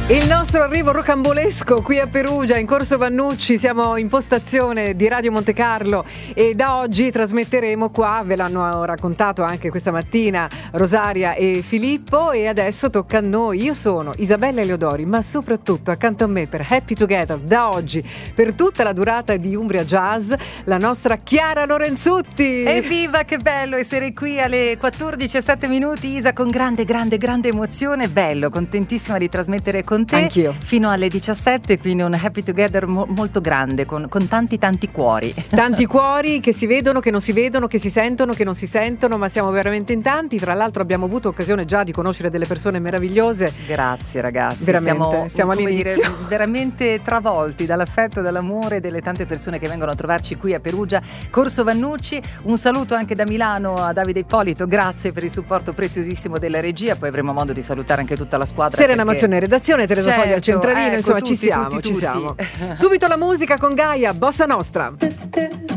Il nostro arrivo rocambolesco qui a Perugia, in Corso Vannucci, siamo in postazione di Radio Monte Carlo e da oggi trasmetteremo qua, ve l'hanno raccontato anche questa mattina Rosaria e Filippo, e adesso tocca a noi. Io sono Isabella Eleodori, ma soprattutto accanto a me per Happy Together da oggi, per tutta la durata di Umbria Jazz, la nostra Chiara Lorenzutti. Evviva, che bello essere qui alle 14:07, Isa, con grande emozione, bello, contentissima di trasmettere con te. Anch'io. Fino alle 17, quindi un Happy Together molto grande, con tanti cuori. Tanti cuori che si vedono, che non si vedono, che si sentono, che non si sentono, ma siamo veramente in tanti. Tra l'altro abbiamo avuto occasione già di conoscere delle persone meravigliose. Grazie ragazzi, veramente, siamo all'inizio. Veramente travolti dall'affetto, dall'amore delle tante persone che vengono a trovarci qui a Perugia, Corso Vannucci. Un saluto anche da Milano a Davide Ippolito, grazie per il supporto preziosissimo della regia. Poi avremo modo di salutare anche tutta la squadra. Serena Mazzone in redazione, Teresa Foglia al centralino, ecco, insomma tutti, ci siamo. Subito la musica con Gaia, Bossa Nostra.